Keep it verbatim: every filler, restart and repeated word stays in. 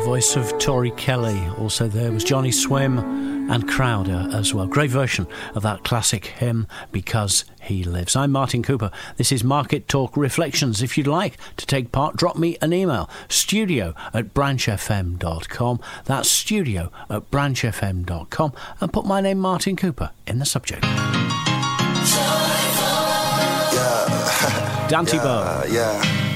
voice of Tori Kelly. Also there was Johnny Swim and Crowder as well. Great version of that classic hymn, Because He Lives. I'm Martin Cooper. This is Market Talk Reflections. If you'd like to take part, drop me an email. Studio at branch f m dot com. That's studio at branch f m dot com. And put my name, Martin Cooper, in the subject. Yeah. Dante yeah, Bowe. Yeah.